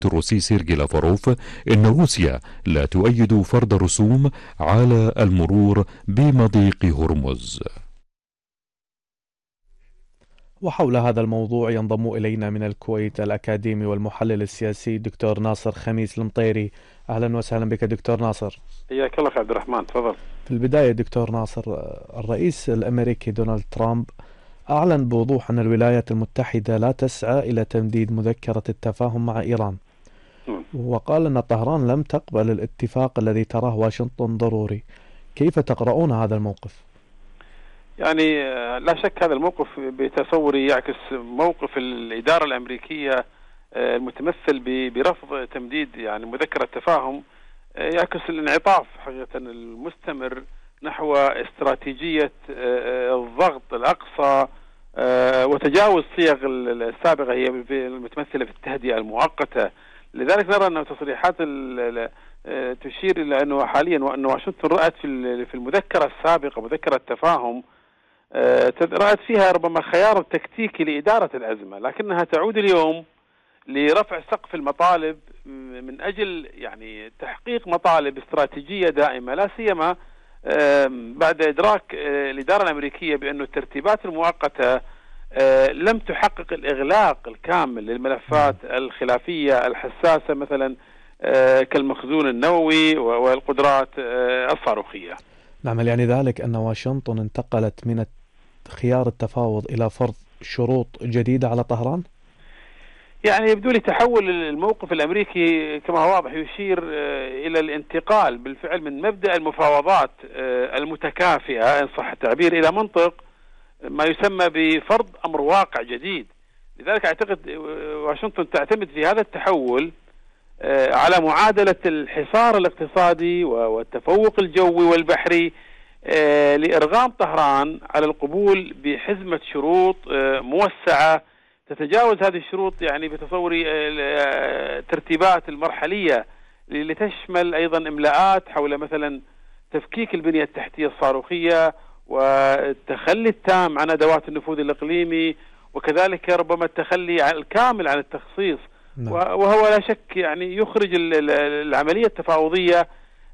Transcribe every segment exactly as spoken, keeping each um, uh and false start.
الروسي سيرجي لافاروف إن روسيا لا تؤيد فرض رسوم على المرور بمضيق هرمز. وحول هذا الموضوع ينضم إلينا من الكويت الأكاديمي والمحلل السياسي دكتور ناصر خميس المطيري. أهلا وسهلا بك دكتور ناصر. حياك الله عبد الرحمن، تفضل. في البداية دكتور ناصر، الرئيس الأمريكي دونالد ترامب أعلن بوضوح أن الولايات المتحدة لا تسعى إلى تمديد مذكرة التفاهم مع إيران، وقال أن طهران لم تقبل الاتفاق الذي تراه واشنطن ضروري. كيف تقرؤون هذا الموقف؟ يعني لا شك هذا الموقف بتصوري يعكس موقف الإدارة الأمريكية المتمثل برفض تمديد يعني مذكرة التفاهم، يعكس الانعطاف حقيقة المستمر نحو استراتيجية الضغط الأقصى وتجاوز الصيغ السابقة هي المتمثلة في التهدئة المؤقتة. لذلك نرى أن تصريحات تشير إلى أنه حاليا وأن واشنطن رأت في المذكرة السابقة مذكرة التفاهم رأت فيها ربما خيار تكتيكي لإدارة الأزمة، لكنها تعود اليوم لرفع سقف المطالب من أجل يعني تحقيق مطالب استراتيجية دائمة، لا سيما بعد إدراك الإدارة الأمريكية بأن الترتيبات المؤقتة لم تحقق الإغلاق الكامل للملفات الخلافية الحساسة مثلا كالمخزون النووي والقدرات الصاروخية. نعم، يعني ذلك أن واشنطن انتقلت من خيار التفاوض إلى فرض شروط جديدة على طهران؟ يعني يبدو لي تحول الموقف الأمريكي كما هو واضح يشير إلى الانتقال بالفعل من مبدأ المفاوضات المتكافئة إن صح التعبير إلى منطق ما يسمى بفرض أمر واقع جديد. لذلك أعتقد واشنطن تعتمد في هذا التحول على معادلة الحصار الاقتصادي والتفوق الجوي والبحري لإرغام طهران على القبول بحزمة شروط موسعة تتجاوز هذه الشروط يعني بتصوري الترتيبات المرحلية اللي تشمل أيضا إملاءات حول مثلا تفكيك البنية التحتية الصاروخية والتخلي التام عن أدوات النفوذ الإقليمي، وكذلك ربما التخلي الكامل عن التخصيص. وهو لا شك يعني يخرج العملية التفاوضية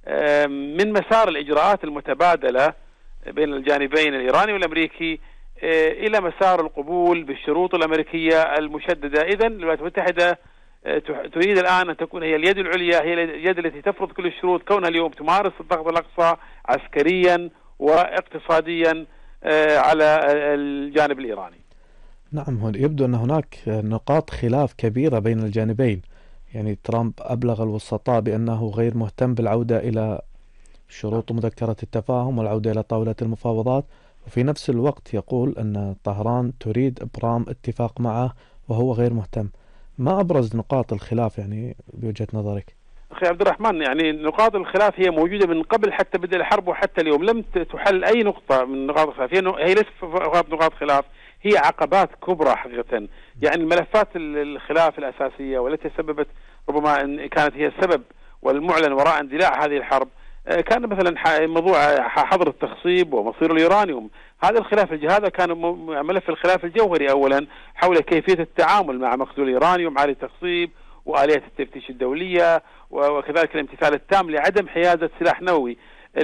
من مسار الإجراءات المتبادلة بين الجانبين الإيراني والأمريكي إلى مسار القبول بالشروط الأمريكية المشددة. إذن الولايات المتحدة تريد الآن أن تكون هي اليد العليا، هي اليد التي تفرض كل الشروط، كونها اليوم تمارس الضغط الأقصى عسكريا واقتصاديا على الجانب الإيراني. نعم، يبدو أن هناك نقاط خلاف كبيرة بين الجانبين. يعني ترامب أبلغ الوسطاء بأنه غير مهتم بالعودة إلى شروط مذكرة التفاهم والعودة إلى طاولة المفاوضات، وفي نفس الوقت يقول أن طهران تريد إبرام اتفاق معه وهو غير مهتم. ما أبرز نقاط الخلاف يعني بوجهة نظرك؟ أخي عبد الرحمن، يعني نقاط الخلاف هي موجودة من قبل حتى بدء الحرب وحتى اليوم لم تحل أي نقطة من نقاط الخلاف. هي ليست فقط نقاط خلاف، هي عقبات كبرى حقيقة. يعني الملفات الخلاف الأساسية والتي سببت ربما أن كانت هي السبب والمعلن وراء اندلاع هذه الحرب كان مثلا موضوع حظر التخصيب ومصير اليورانيوم. هذا الخلاف هذا كان ملف الخلاف الجوهري أولا حول كيفية التعامل مع مخزون اليورانيوم عالي التخصيب وآليات التفتيش الدولية وكذلك الامتثال التام لعدم حيازة سلاح نووي.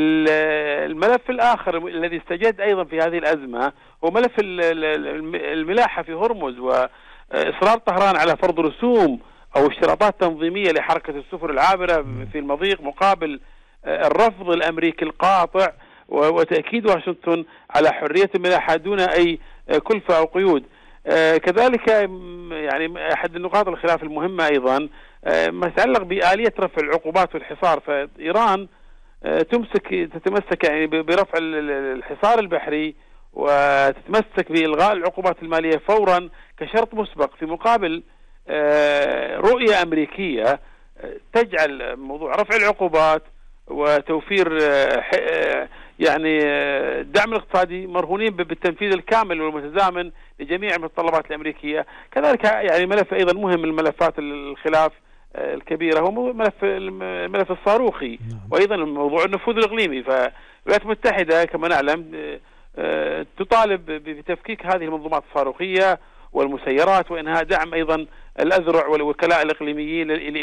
الملف الآخر الذي استجد أيضا في هذه الأزمة هو ملف الملاحة في هرمز وإصرار طهران على فرض رسوم أو اشتراطات تنظيمية لحركة السفن العابرة في المضيق مقابل الرفض الأمريكي القاطع وتأكيد واشنطن على حرية الملاحة دون أي كلفة أو قيود. كذلك يعني أحد النقاط الخلاف المهمة أيضا ما يتعلق بآلية رفع العقوبات والحصار. فإيران تمسك تتمسك يعني برفع الحصار البحري وتتمسك بإلغاء العقوبات المالية فورا كشرط مسبق في مقابل رؤية أمريكية تجعل موضوع رفع العقوبات وتوفير يعني الدعم الاقتصادي مرهونين بالتنفيذ الكامل والمتزامن لجميع المتطلبات الأمريكية. كذلك يعني ملف أيضا مهم من ملفات الخلاف الكبيرة هو ملف الملف الصاروخي وأيضا موضوع النفوذ الإقليمي. فالولايات المتحدة كما نعلم تطالب بتفكيك هذه المنظومات الصاروخية والمسيرات وإنهاء دعم أيضا الأذرع والوكلاء الإقليميين